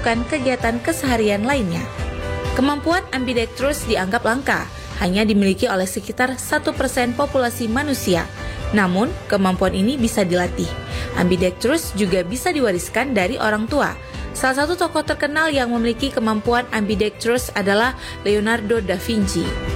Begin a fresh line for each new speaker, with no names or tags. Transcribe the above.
melakukan kegiatan keseharian lainnya. Kemampuan ambidextrous dianggap langka, hanya dimiliki oleh sekitar 1% populasi manusia. Namun, kemampuan ini bisa dilatih. Ambidextrous juga bisa diwariskan dari orang tua. Salah satu tokoh terkenal yang memiliki kemampuan ambidextrous adalah Leonardo da Vinci.